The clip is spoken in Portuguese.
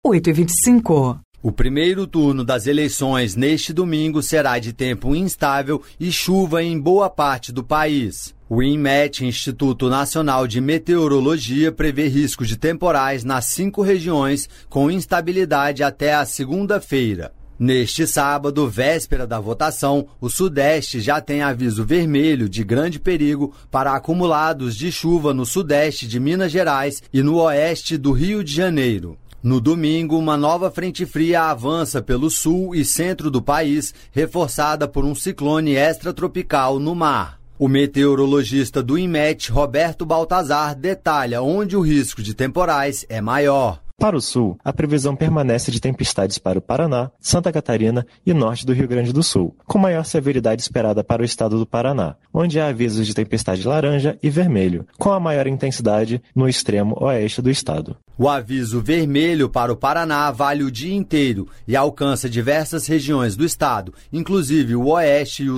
8h25. O primeiro turno das eleições neste domingo será de tempo instável e chuva em boa parte do país. O INMET, Instituto Nacional de Meteorologia, prevê risco de temporais nas 5 regiões com instabilidade até a segunda-feira. Neste sábado, véspera da votação, o Sudeste já tem aviso vermelho de grande perigo para acumulados de chuva no Sudeste de Minas Gerais e no Oeste do Rio de Janeiro. No domingo, uma nova frente fria avança pelo sul e centro do país, reforçada por um ciclone extratropical no mar. O meteorologista do INMET, Roberto Baltazar, detalha onde o risco de temporais é maior. Para o sul, a previsão permanece de tempestades para o Paraná, Santa Catarina e norte do Rio Grande do Sul, com maior severidade esperada para o estado do Paraná, onde há avisos de tempestade laranja e vermelho, com a maior intensidade no extremo oeste do estado. O aviso vermelho para o Paraná vale o dia inteiro e alcança diversas regiões do estado, inclusive o oeste e o